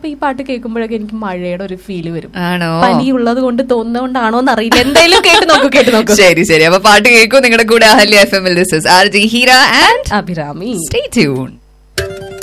ചിലപ്പോ ഈ പാട്ട് കേൾക്കുമ്പോഴൊക്കെ എനിക്ക് മഴയുടെ ഒരു ഫീല് വരും. ആണോ? പനിയുള്ളത് കൊണ്ട് തോന്നുന്നോണ്ടാണോ എന്നറിയില്ല. എന്തായാലും കേട്ട് നോക്കൂ. ശരി. അപ്പൊ പാട്ട് കേൾക്കൂ. നിങ്ങളുടെ കൂടെ Ahalya FM. This is RJ Hira and Abhirami. Stay tuned.